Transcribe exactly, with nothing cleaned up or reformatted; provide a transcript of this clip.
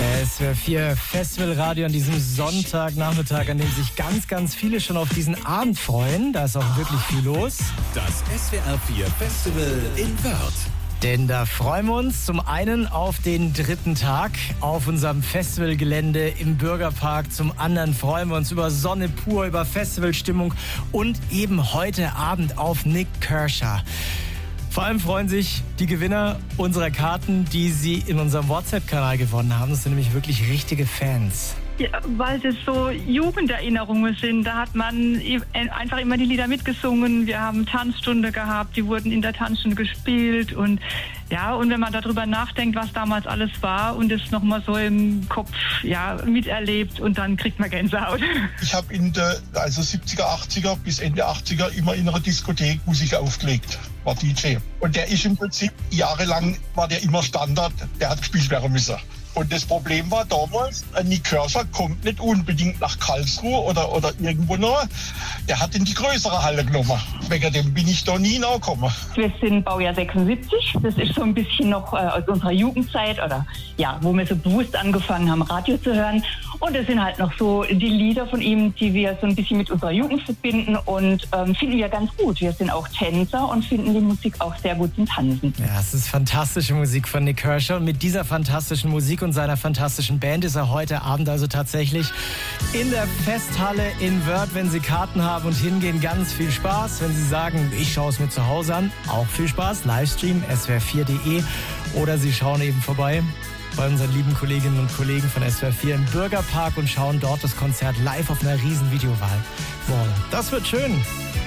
S W R vier Festivalradio an diesem Sonntagnachmittag, an dem sich ganz, ganz viele schon auf diesen Abend freuen. Da ist auch wirklich viel los. Das S W R vier Festival in Wörth. Denn da freuen wir uns zum einen auf den dritten Tag auf unserem Festivalgelände im Bürgerpark. Zum anderen freuen wir uns über Sonne pur, über Festivalstimmung und eben heute Abend auf Nik Kershaw. Vor allem freuen sich die Gewinner unserer Karten, die sie in unserem WhatsApp-Kanal gewonnen haben. Das sind nämlich wirklich richtige Fans. Ja, weil das so Jugenderinnerungen sind. Da hat man einfach immer die Lieder mitgesungen. Wir haben Tanzstunde gehabt, die wurden in der Tanzstunde gespielt. Und ja, und wenn man darüber nachdenkt, was damals alles war und es nochmal so im Kopf ja, miterlebt, und dann kriegt man Gänsehaut. Ich habe in der also siebziger, achtziger bis Ende achtziger immer in einer Diskothek Musik aufgelegt, war D J. Und der ist im Prinzip jahrelang, war der immer Standard, der hat gespielt werden müssen. Und das Problem war damals, Nik Kershaw kommt nicht unbedingt nach Karlsruhe oder, oder irgendwo noch. Der hat in die größere Halle genommen. Wegen dem bin ich da nie nachgekommen. Wir sind Baujahr sechsundsiebzig. Das ist so ein bisschen noch äh, aus unserer Jugendzeit, oder ja, wo wir so bewusst angefangen haben, Radio zu hören. Und das sind halt noch so die Lieder von ihm, die wir so ein bisschen mit unserer Jugend verbinden und ähm, finden wir ganz gut. Wir sind auch Tänzer und finden die Musik auch sehr gut zum Tanzen. Ja, es ist fantastische Musik von Nik Kershaw. Und mit dieser fantastischen Musik und seiner fantastischen Band ist er heute Abend also tatsächlich in der Festhalle in Wörth. Wenn Sie Karten haben und hingehen, ganz viel Spaß. Wenn Sie sagen, ich schaue es mir zu Hause an, auch viel Spaß. Livestream S W R vier punkt de oder Sie schauen eben vorbei bei unseren lieben Kolleginnen und Kollegen von S W R vier im Bürgerpark und schauen dort das Konzert live auf einer riesen Videowall. Das wird schön.